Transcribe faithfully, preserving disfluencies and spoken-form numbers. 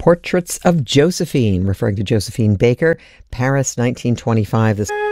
Portraits of Josephine, referring to Josephine Baker, Paris, nineteen twenty-five. This